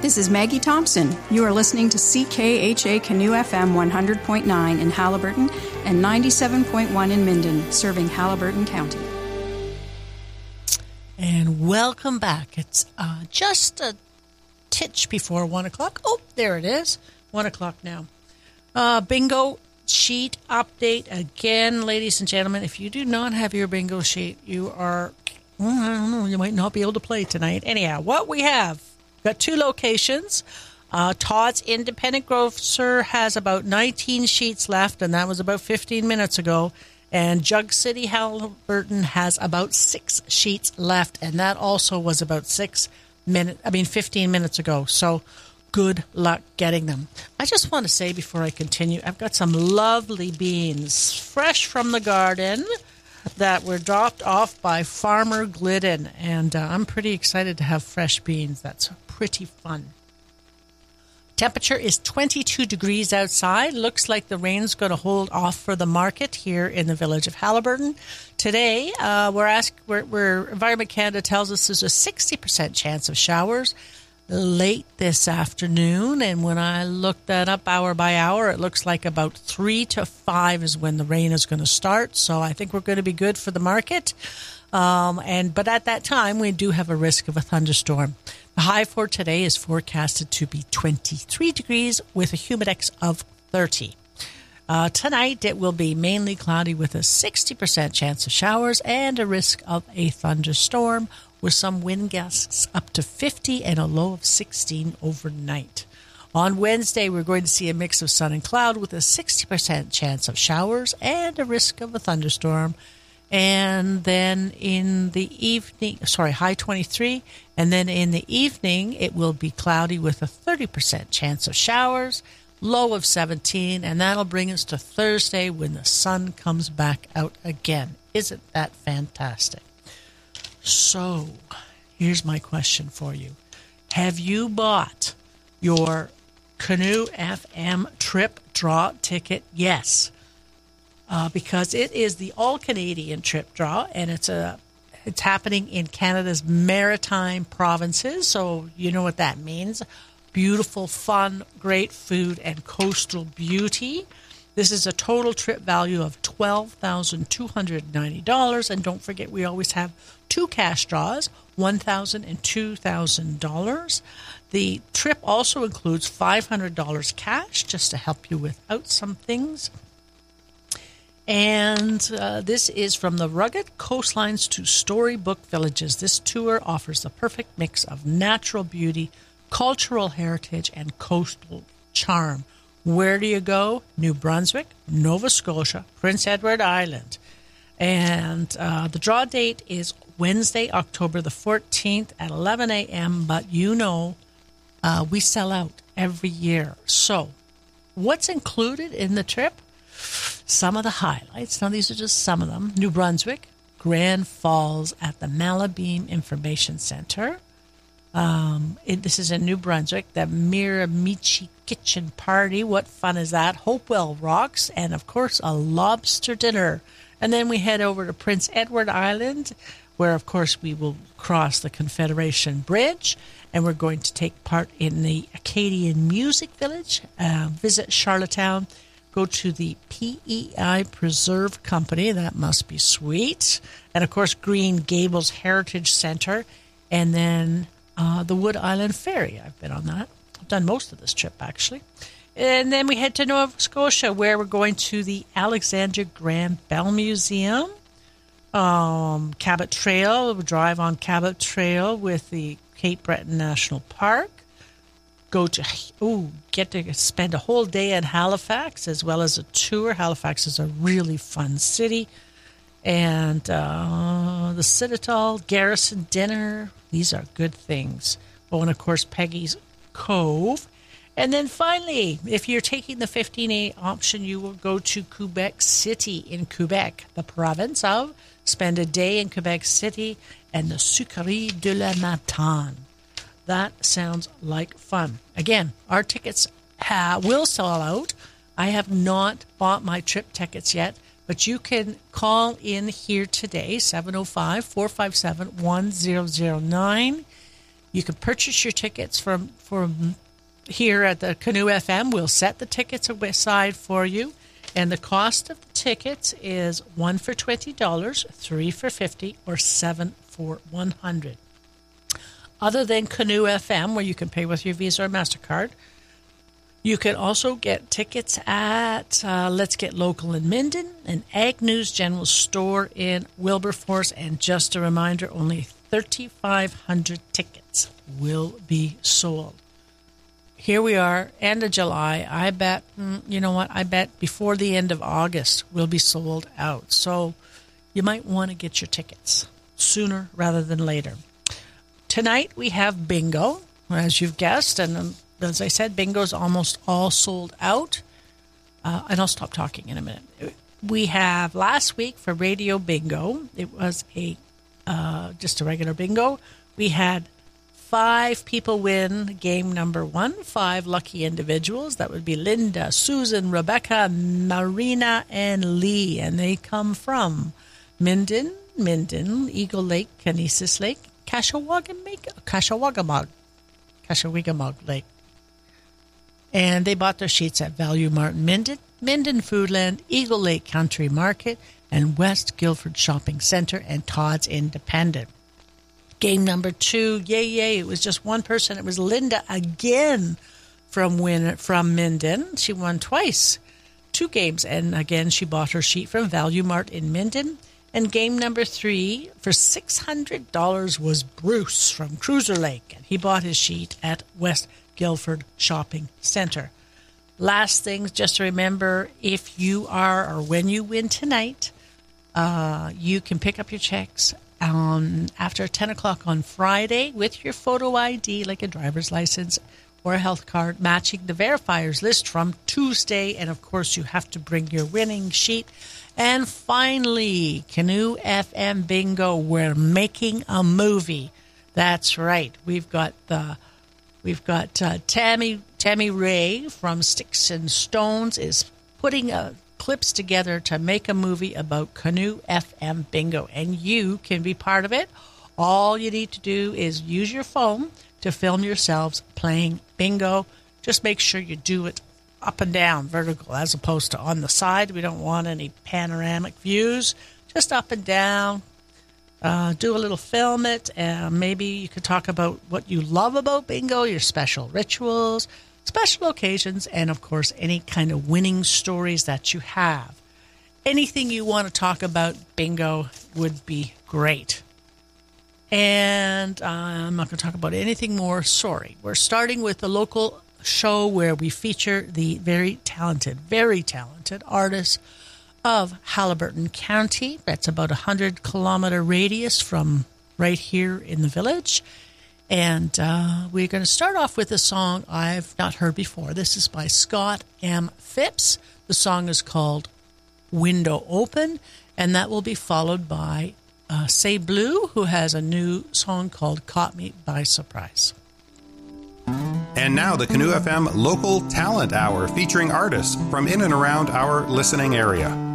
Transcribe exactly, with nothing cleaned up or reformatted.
This is Maggie Thompson. You are listening to C K H A Canoe F M one hundred point nine in Haliburton and ninety-seven point one in Minden, serving Haliburton County. And welcome back. It's uh, just a titch before one o'clock. Oh, there it is. one o'clock now. Uh, bingo sheet update again, ladies and gentlemen. If you do not have your bingo sheet, you are, well, I don't know, you might not be able to play tonight. Anyhow, what we have, got two locations. Uh, Todd's Independent Grocer has about nineteen sheets left, and that was about fifteen minutes ago. And Jug City Haliburton has about six sheets left, and that also was about six minutes, I mean, fifteen minutes ago. So good luck getting them. I just want to say before I continue, I've got some lovely beans, fresh from the garden, that were dropped off by Farmer Glidden, and uh, I'm pretty excited to have fresh beans. That's pretty fun. Temperature is twenty-two degrees outside. Looks like the rain's going to hold off for the market here in the village of Haliburton. Today, uh, we're asked, we're, we're, Environment Canada tells us there's a sixty percent chance of showers late this afternoon. And when I looked that up hour by hour, it looks like about three to five is when the rain is going to start. So I think we're going to be good for the market. Um, and but at that time, we do have a risk of a thunderstorm. The high for today is forecasted to be twenty-three degrees with a humidex of thirty. Uh, tonight, it will be mainly cloudy with a sixty percent chance of showers and a risk of a thunderstorm with some wind gusts up to fifty and a low of sixteen overnight. On Wednesday, we're going to see a mix of sun and cloud with a sixty percent chance of showers and a risk of a thunderstorm. And then in the evening, sorry, high twenty-three. And then in the evening, it will be cloudy with a thirty percent chance of showers, low of seventeen. And that'll bring us to Thursday when the sun comes back out again. Isn't that fantastic? So here's my question for you. Have you bought your Canoe F M trip draw ticket? Yes. Uh, because it is the all-Canadian trip draw, and it's a it's happening in Canada's maritime provinces, so you know what that means. Beautiful, fun, great food, and coastal beauty. This is a total trip value of twelve thousand two hundred ninety dollars, and don't forget we always have two cash draws, one thousand dollars and two thousand dollars. The trip also includes five hundred dollars cash, just to help you without some things. And uh, this is from the rugged coastlines to storybook villages. This tour offers the perfect mix of natural beauty, cultural heritage, and coastal charm. Where do you go? New Brunswick, Nova Scotia, Prince Edward Island. And uh, the draw date is Wednesday, October the fourteenth at eleven a.m. But you know, uh, we sell out every year. So what's included in the trip? Some of the highlights. Now, these are just some of them. New Brunswick, Grand Falls at the Malabeam Information Center. Um, it, this is in New Brunswick. The Miramichi Kitchen Party. What fun is that? Hopewell Rocks. And, of course, a lobster dinner. And then we head over to Prince Edward Island, where, of course, we will cross the Confederation Bridge. And we're going to take part in the Acadian Music Village, uh, visit Charlottetown, go to the P E I Preserve Company. That must be sweet. And, of course, Green Gables Heritage Center. And then uh, the Wood Island Ferry. I've been on that. I've done most of this trip, actually. And then we head to Nova Scotia, where we're going to the Alexandra Graham Bell Museum. Um, Cabot Trail. We'll drive on Cabot Trail with the Cape Breton National Park. Go to, oh, get to spend a whole day in Halifax as well as a tour. Halifax is a really fun city. And uh, the Citadel, Garrison Dinner, these are good things. Oh, and of course, Peggy's Cove. And then finally, if you're taking the fifteen A option, you will go to Quebec City in Quebec, the province of. Spend a day in Quebec City and the Sucrerie de la Matane. That sounds like fun. Again, our tickets ha- will sell out. I have not bought my trip tickets yet, but you can call in here today, seven oh five, four five seven, one zero zero nine. You can purchase your tickets from, from here at the Canoe F M. We'll set the tickets aside for you. And the cost of the tickets is one for twenty dollars, three for fifty dollars, or seven for one hundred dollars. Other than Canoe F M, where you can pay with your Visa or MasterCard, you can also get tickets at uh, Let's Get Local in Minden and Ag News General Store in Wilberforce. And just a reminder, only thirty-five hundred tickets will be sold. Here we are, end of July. I bet, you know what, I bet before the end of August we'll be sold out. So you might want to get your tickets sooner rather than later. Tonight we have bingo, as you've guessed, and um, as I said, bingo's almost all sold out. Uh, and I'll stop talking in a minute. We have last week for Radio Bingo, it was a uh, just a regular bingo. We had five people win game number one, five lucky individuals. That would be Linda, Susan, Rebecca, Marina, and Lee. And they come from Minden, Minden, Eagle Lake, Canisius Lake, Kashawagamig, Kashawagamog, Kashawagamog Lake. And they bought their sheets at Value Mart Minden, Minden Foodland, Eagle Lake Country Market, and West Guilford Shopping Center, and Todd's Independent. Game number two, yay, yay. It was just one person. It was Linda again from Win from Minden. She won twice, two games. And again, she bought her sheet from Value Mart in Minden. And game number three for six hundred dollars was Bruce from Cruiser Lake. And he bought his sheet at West Guilford Shopping Center. Last thing, just to remember, if you are or when you win tonight, uh, you can pick up your checks Um, after ten o'clock on Friday with your photo I D, like a driver's license or a health card, matching the verifiers list from Tuesday. And, of course, you have to bring your winning sheet. And finally, Canoe F M Bingo, we're making a movie. That's right. We've got the we've got uh, Tammy Tammy Ray from Sticks and Stones is putting a clips together to make a movie about Canoe F M Bingo, and you can be part of it. All you need to do is use your phone to film yourselves playing bingo. Just make sure you do it up and down, vertical, as opposed to on the side. We don't want any panoramic views. Just up and down. Uh, do a little film it. Uh, maybe you could talk about what you love about bingo, your special rituals, special occasions, and, of course, any kind of winning stories that you have. Anything you want to talk about bingo would be great. And uh, I'm not going to talk about anything more. Sorry. We're starting with the local show where we feature the very talented, very talented artists of Haliburton County. That's about a hundred kilometer radius from right here in the village. And uh, we're going to start off with a song I've not heard before. This is by Scott M. Phipps. The song is called Window Open, and that will be followed by uh, Say Blue, who has a new song called Caught Me by Surprise. And now the Canoe F M Local Talent Hour, featuring artists from in and around our listening area.